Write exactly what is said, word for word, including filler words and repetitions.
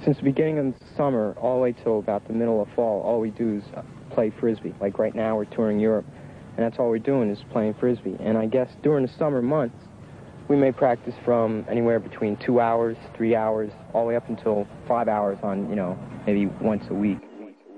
since the beginning of the summer all the way till about the middle of fall, all we do is play Frisbee. Like right now we're touring Europe, and that's all we're doing is playing Frisbee. And I guess during the summer months, we may practice from anywhere between two hours, three hours, all the way up until five hours on, you know, maybe once a week.